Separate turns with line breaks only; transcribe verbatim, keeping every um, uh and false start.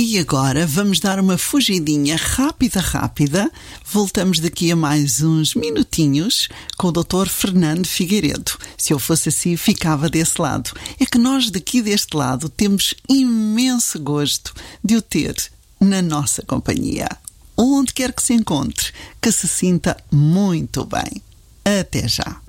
E agora vamos dar uma fugidinha rápida, rápida. Voltamos daqui a mais uns minutinhos com o doutor Fernando Figueiredo. Se eu fosse assim, ficava desse lado. É que nós daqui deste lado temos imenso gosto de o ter na nossa companhia. Onde quer que se encontre, que se sinta muito bem. Até já!